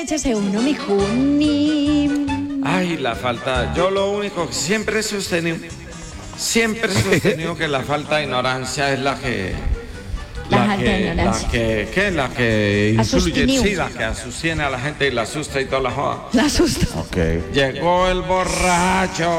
échese uno, mi Juni. Ay, la falta. Yo lo único que siempre he sostenido que la falta de ignorancia es la que influye, sí, la que sostiene a la gente y la asusta y toda la joda. La asusta. Ok. Llegó el borracho.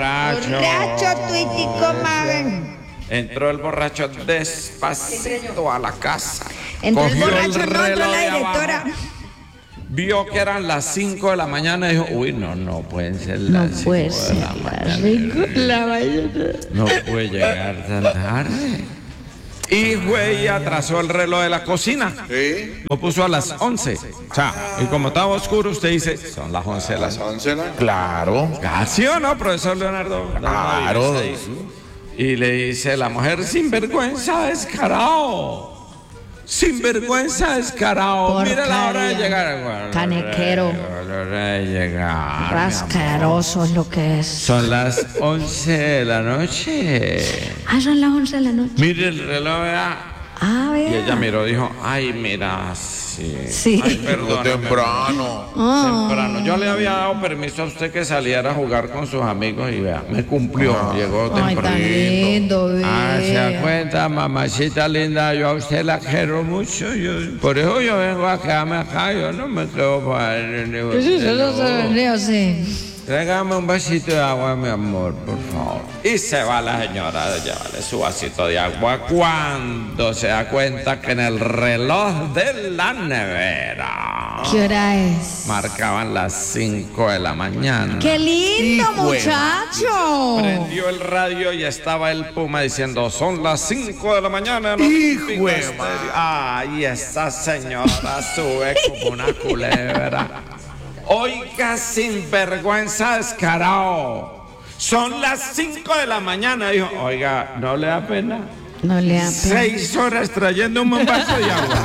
Tuitico, maven. Entró el borracho despacito a la casa. Entró el Cogió borracho, no entró reloj la de directora. abajo, vio que eran las 5 de la mañana y dijo, uy, no pueden ser No las 5 puede de ser la las mañana. 5 de la mañana. No puede llegar tan tarde. Y fue y atrasó el reloj de la cocina. ¿Sí? Lo puso a las 11. O sea, y como estaba oscuro, usted dice, son las 11 de la ¿Las noche. 11? Claro. ¿Sí o no, profesor Leonardo? Claro. Y le dice la mujer, sinvergüenza descarado. Sinvergüenza descarado. Mira la hora de llegar. Canequero. La hora de llegar. Rascaroso es lo que es. Son las 11 de la noche. Ah, son las 11 de la noche. Mire el reloj, vea. Ah, Y vea. ella miró, dijo, ay, mira, sí. Sí. Ay, perdón. Temprano. Temprano. Yo le había dado permiso a usted que saliera a jugar con sus amigos y vea, me cumplió, llegó Ay, temprano. tan lindo, Ah, se da vea. cuenta, mamacita linda, yo a usted la quiero mucho, por eso yo vengo a quedarme acá, yo no me quedo para ¿Qué es eso? No se vendría así. Tráigame un vasito de agua, mi amor, por favor. Y se va la señora a llevarle su vasito de agua cuando se da cuenta que en el reloj de la nevera ¿Qué hora es? marcaban las 5 de la mañana. ¡Qué lindo, Hijo de muchacho! Prendió el radio y estaba el Puma diciendo, son las 5 de la mañana. No Hijo Pico de Estéreo. madre. Ay, esa señora sube como una culebra. Oiga, sinvergüenza descarado. Son las 5 de la mañana. Dijo, oiga, ¿no le da pena? No le da pena. 6 horas trayendo un vaso de agua.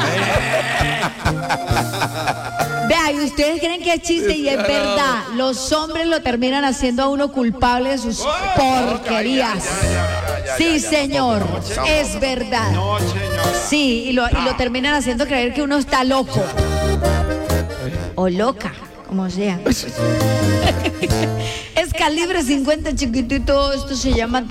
Vea, y ustedes creen que es chiste y es verdad. Los hombres lo terminan haciendo a uno culpable de sus porquerías. Sí, señor, es verdad. No, señora. Sí, y lo terminan haciendo creer que uno está loco. O loca, como sea. Es Calibre 50 chiquitito, esto se llama